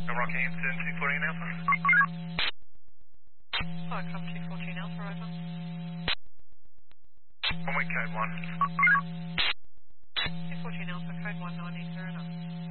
Rocky Hampton 214 Alpha. Welcome 214 Alpha, over. One week code 1.